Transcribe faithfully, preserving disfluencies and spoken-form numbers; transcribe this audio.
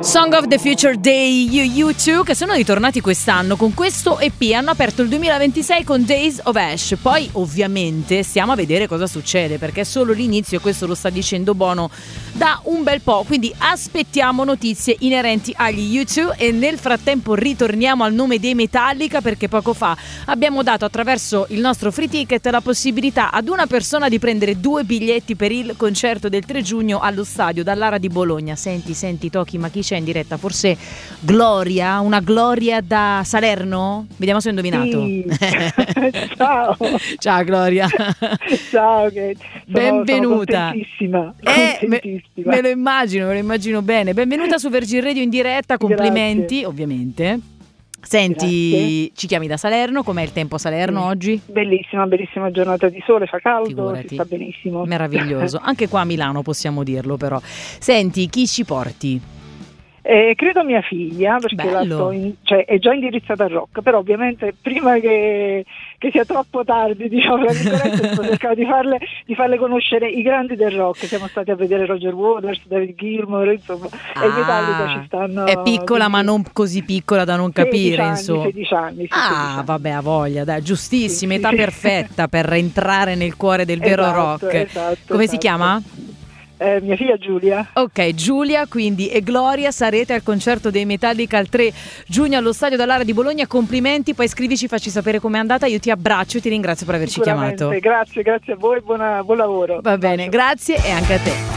Song of the Future dei U due, che sono ritornati quest'anno con questo E P, hanno aperto il duemilaventisei con Days of Ash. Poi ovviamente stiamo a vedere cosa succede, perché è solo l'inizio, questo lo sta dicendo Bono da un bel po', quindi aspettiamo notizie inerenti agli U due. E nel frattempo ritorniamo al nome dei Metallica, perché poco fa abbiamo dato attraverso il nostro free ticket la possibilità ad una persona di prendere due biglietti per il concerto del tre giugno allo stadio Dallara di Bologna. Senti, senti Toki, ma chi c'è in diretta? Forse Gloria, una Gloria da Salerno? Vediamo se ho indovinato. Sì. Ciao. Ciao Gloria. Ciao, che sono, benvenuta. Sono contentissima. Eh, contentissima. Me, me lo immagino, me lo immagino bene. Benvenuta su Virgin Radio in diretta, complimenti. Grazie. Ovviamente. Senti, grazie. Ci chiami da Salerno, com'è il tempo a Salerno sì. oggi? Bellissima, bellissima giornata di sole, fa caldo, Figurati. Si sta benissimo. Meraviglioso, anche qua a Milano possiamo dirlo però. Senti, chi ci porti? Eh, credo mia figlia, perché la sto in, cioè, è già indirizzata al rock, però ovviamente prima che, che sia troppo tardi, diciamo, sto cercando di farle, di farle conoscere i grandi del rock. Siamo stati a vedere Roger Waters, David Gilmour, insomma, ah, e i Metallica ci stanno. È piccola, quindi, ma non così piccola da non capire, anni, insomma. sedici anni, sì, ah, sedici anni. Vabbè, a voglia, dai, giustissima, sì, età sì. perfetta per entrare nel cuore del vero esatto, rock. Esatto, Come esatto. si chiama? Eh, mia figlia Giulia. Ok, Giulia, quindi e Gloria, sarete al concerto dei Metallica il tre giugno allo stadio Dallara di Bologna. Complimenti, poi scrivici, facci sapere com'è andata. Io ti abbraccio e ti ringrazio per averci chiamato. Grazie, grazie a voi, buona, buon lavoro. Va bene, grazie e anche a te.